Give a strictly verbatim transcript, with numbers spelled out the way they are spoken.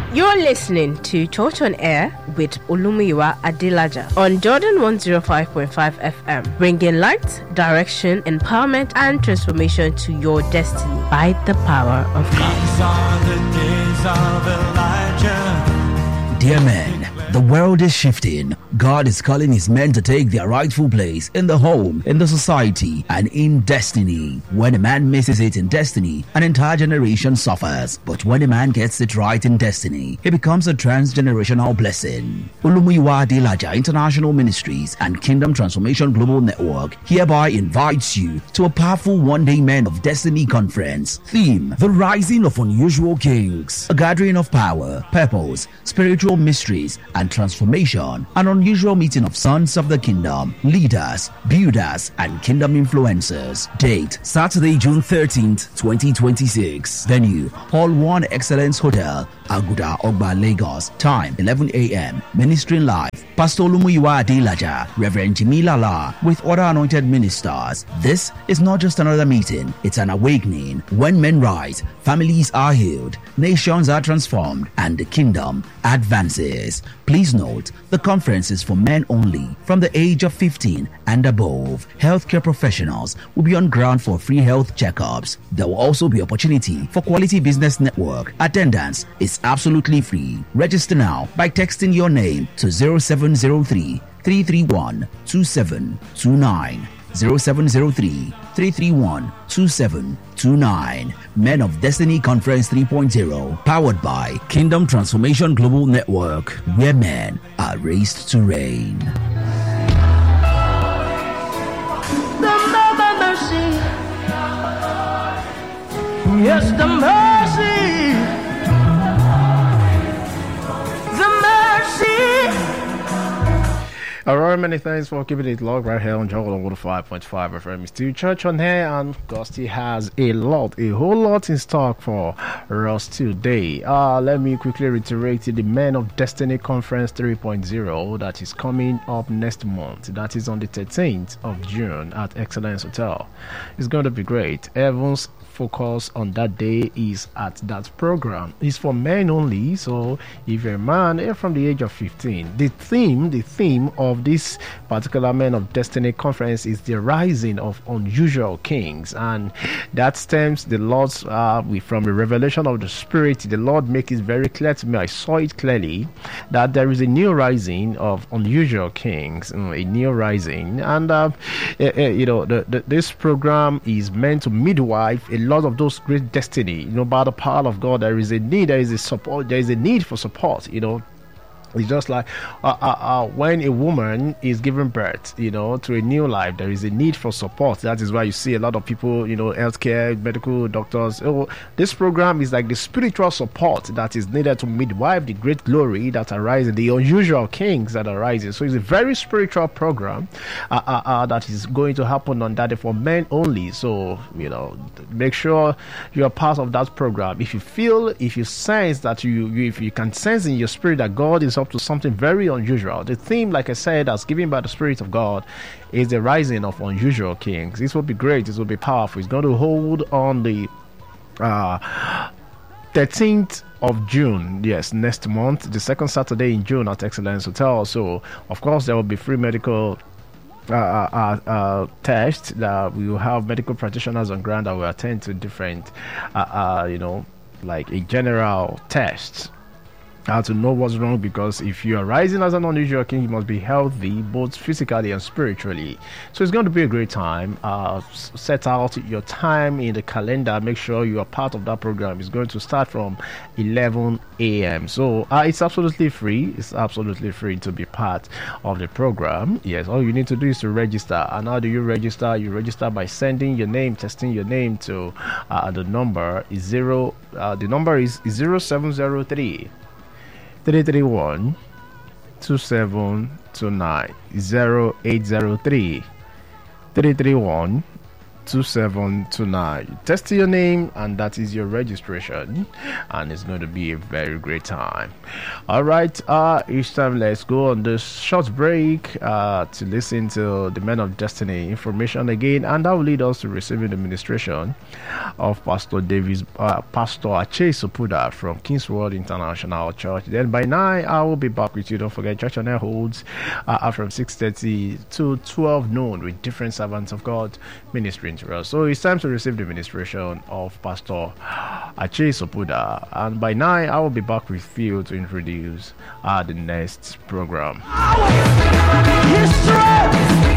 You're listening to Church on Air with Olumuyiwa Adelaja on Jordan one oh five point five F M, bringing light, direction, empowerment, and transformation to your destiny by the power of God. These are the days of Elijah. Dear men, the world is shifting. God is calling his men to take their rightful place in the home, in the society, and in destiny. When a man misses it in destiny, an entire generation suffers. But when a man gets it right in destiny, he becomes a transgenerational blessing. Olumuyiwa Adelaja International Ministries and Kingdom Transformation Global Network hereby invites you to a powerful one-day Men of Destiny conference. Theme: The Rising of Unusual Kings. A gathering of power, purpose, spiritual mysteries, and transformation. An unusual meeting of sons of the kingdom, leaders, builders, and kingdom influencers. Date: Saturday, June thirteenth, twenty twenty-six. Venue: Hall one Excellence Hotel, Aguda, Ogba, Lagos. Time: eleven a.m. Ministering live: Pastor Olumuyiwa Adelaja, Reverend Jimmy Lala, with other anointed ministers. This is not just another meeting, it's an awakening. When men rise, families are healed, nations are transformed, and the kingdom advances. Please note, the conference is for men only from the age of fifteen and above. Healthcare professionals will be on ground for free health checkups. There will also be opportunity for Quality Business Network. Attendance is absolutely free. Register now by texting your name to zero seven zero three, three three one, two seven two nine. zero seven zero three, three three one, two seven two nine. Men of Destiny Conference three point oh, powered by Kingdom Transformation Global Network, where men are raised to reign. The mercy, yes, the mercy, the mercy. Alright, many thanks for keeping it locked right here on Jordan one oh five point five F M. Still Church on Air, and God still has a lot, a whole lot in stock for us today. Uh, let me quickly reiterate the Men of Destiny Conference three point oh that is coming up next month. That is on the thirteenth of June at Excellence Hotel. It's going to be great. Evans focus on that day is at that program. It's for men only, so if you're a man from the age of fifteen, the theme the theme of this particular Men of Destiny conference is the rising of unusual kings, and that stems the Lord's uh from the revelation of the Spirit. The Lord make it very clear to me, I saw it clearly, that there is a new rising of unusual kings, a new rising, and uh, you know the, the, this program is meant to midwife a lot of those great destiny. You know, by the power of God, there is a need, there is a support, there is a need for support. You know, it's just like uh, uh, uh, when a woman is giving birth, you know, to a new life, there is a need for support. That is why you see a lot of people, you know, healthcare, medical doctors. Oh, this program is like the spiritual support that is needed to midwife the great glory that arises, the unusual kings that arise. So it's a very spiritual program uh, uh, uh, that is going to happen on that day for men only. So, you know, make sure you are part of that program. If you feel, if you sense that you, you if you can sense in your spirit that God is up to something very unusual. The theme, like I said, as given by the Spirit of God, is the rising of unusual kings. This will be great. This will be powerful. It's going to hold on the uh, thirteenth of June. Yes, next month, the second Saturday in June at Excellence Hotel. So, of course, there will be free medical Uh, uh, uh, tests. That we will have medical practitioners on ground that will attend to different, uh, uh, you know, like a general test. How to know what's wrong, because if you are rising as an unusual king, you must be healthy both physically and spiritually. So it's going to be a great time. Uh, set out your time in the calendar. Make sure you are part of that program. It's going to start from eleven a.m. So uh, it's absolutely free. It's absolutely free to be part of the program. Yes, all you need to do is to register. And how do you register? You register by sending your name, testing your name to uh, the number is zero. Uh, the number is zero seven zero three. three three one, two seven two nine, zero eight zero three, three three one, two seven two nine. Test your name, and that is your registration, and it's going to be a very great time. All right, uh, each time let's go on this short break uh, to listen to the Men of Destiny information again, and that will lead us to receiving the ministration of Pastor Davis, uh, Pastor Ache Sopuda from Kingsword International Church. Then by nine, I will be back with you. Don't forget, Church on Air holds uh, from six thirty to twelve noon with different servants of God ministering to us. So it's time to receive the ministration of Pastor Ache Sopuda, and by nine, I will be back with you to introduce uh, the next program. His strength